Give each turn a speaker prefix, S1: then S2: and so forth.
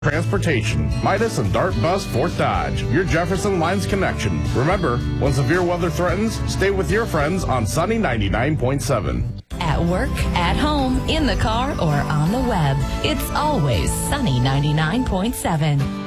S1: Transportation, Midas and Dart Bus Fort Dodge, your Jefferson Lines connection. Remember, when severe weather threatens, stay with your friends on Sunny 99.7.
S2: At work, at home, in the car, or on the web, it's always Sunny 99.7.